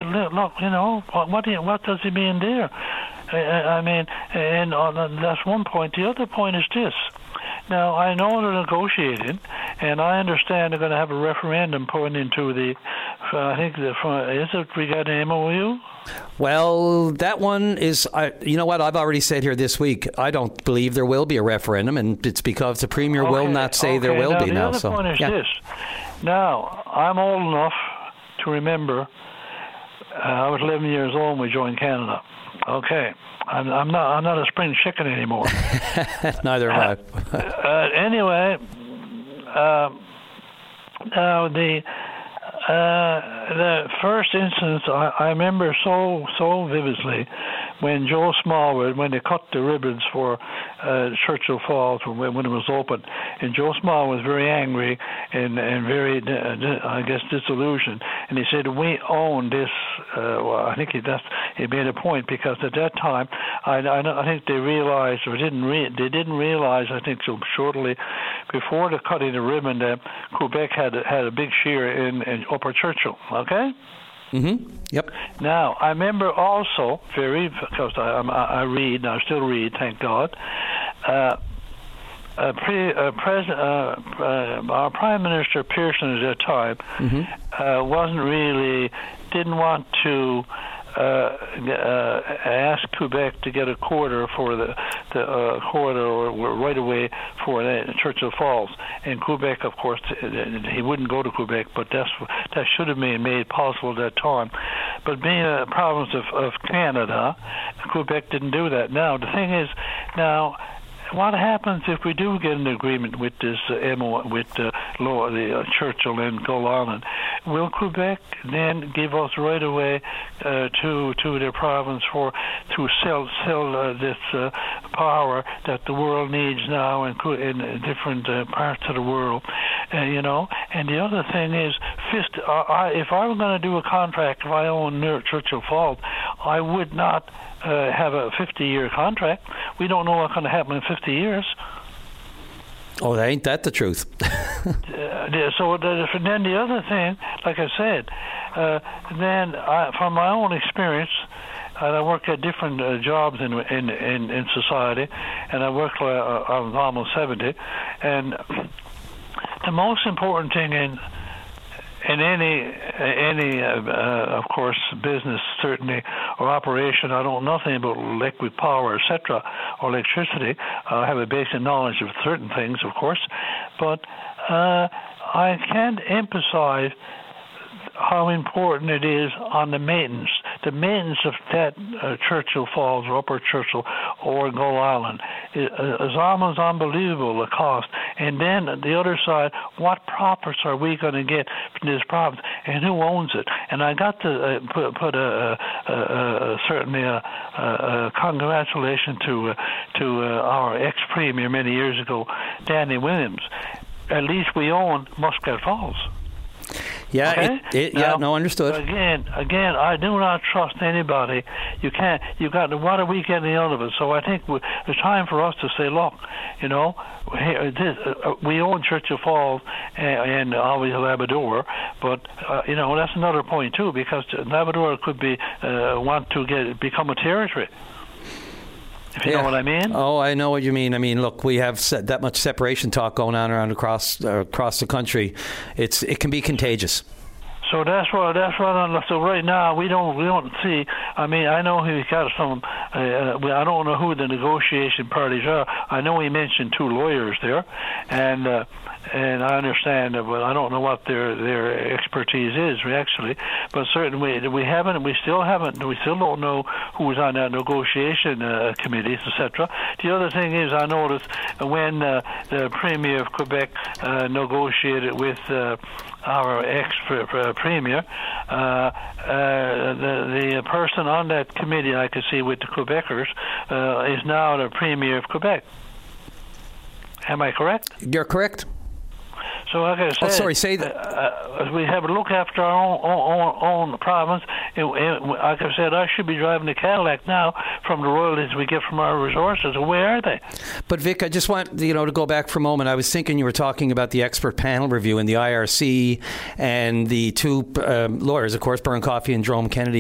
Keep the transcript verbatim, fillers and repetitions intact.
look, you know, what do you, what does he mean there? I, I mean, and on, that's one point. The other point is this. Now, I know they're negotiating, and I understand they're going to have a referendum put into the, uh, I think, the, is it regarding M O U? Well, that one is, I, you know what, I've already said here this week, I don't believe there will be a referendum, and it's because the Premier okay. will not say okay. there will now, be the now. The other so, point is yeah. this. Now, I'm old enough to remember, uh, I was eleven years old when we joined Canada. Okay. I'm, I'm not I'm not a spring chicken anymore. Neither am I. uh, anyway, uh, now the uh, the first instance I, I remember so so vividly when Joe Smallwood, when they cut the ribbons for uh, Churchill Falls when, when it was open, and Joe Smallwood was very angry and and very uh, I guess disillusioned, and he said, "We own this." Uh, well, I think he that's he made a point because at that time I, I, I think they realized or didn't re, they didn't realize I think so shortly before the cutting the ribbon that Quebec had had a big share in, in Upper Churchill. Okay. Mm-hmm. Yep. Now, I remember also very, because I, I, I read, and I still read, thank God, uh, uh, pre, uh, pres, uh, uh, our Prime Minister Pearson at that time mm-hmm. uh, wasn't really, didn't want to uh, uh, ask Quebec to get a quarter for the, the uh, quarter or right away for uh, Churchill Falls. And Quebec, of course, he wouldn't go to Quebec, but that's that should have been made possible at that time. But being a province of, of Canada, Quebec didn't do that. Now, the thing is, now, what happens if we do get an agreement with this uh, M O with uh, law, the uh, Churchill and Gull Island? Will Quebec then give us right away uh, to to their province for to sell sell uh, this uh, power that the world needs now in, in different uh, parts of the world? Uh, you know, and the other thing is, fist, uh, I, if I were going to do a contract, if I owned near Churchill Falls, I would not uh, have a fifty-year contract. We don't know what's going to happen in fifty years. Oh, ain't that the truth? uh, so the, then the other thing, like I said, uh, then I, from my own experience, and I work at different uh, jobs in, in in in society, and I work uh, I'm almost seventy, and the most important thing in in any any uh, uh, of course business certainly or operation, I don't know nothing about liquid power, et cetera, or electricity. I have a basic knowledge of certain things, of course, but uh, I can't emphasize how important it is on the maintenance. The maintenance of that uh, Churchill Falls or Upper Churchill or Gull Island is, is almost unbelievable, the cost. And then the other side, what profits are we going to get from this province, and who owns it? And I got to uh, put, put a, a, a, a certainly a, a, a congratulations to uh, to uh, our ex-premier many years ago, Danny Williams. At least we own Muscat Falls. Yeah, okay? it, it, yeah, now, no, understood. Again, again, I do not trust anybody. You can't. You got. What are we getting out of it? So I think we, it's time for us to say, look, you know, here, this, uh, we own Churchill Falls and, and always Labrador, but uh, you know that's another point too, because Labrador could be uh, want to get become a territory. If you yeah. know what I mean? Oh, I know what you mean. I mean, look, we have se- that much separation talk going on around across uh, across the country. It's it can be contagious. So that's what that's what. I'm, so right now we don't we don't see. I mean, I know he got some. Uh, I don't know who the negotiation parties are. I know he mentioned two lawyers there, and uh, and I understand. But I don't know what their their expertise is actually. But certainly we haven't. We still haven't. We still don't know who's on that negotiation uh, committees, et cetera. The other thing is, I noticed when uh, the Premier of Quebec uh, negotiated with uh, our ex-premier, uh, uh, the, the person on that committee I could see with the Quebecers uh, is now the Premier of Quebec. Am I correct? You're correct. So like I said, oh, sorry, say that. Uh, uh, we have to look after our own, own, own province. And, and like I said, I should be driving a Cadillac now from the royalties we get from our resources. Where are they? But Vic, I just want you know to go back for a moment. I was thinking you were talking about the expert panel review and the I R C and the two um, lawyers, of course, Byrne Coffey and Jerome Kennedy.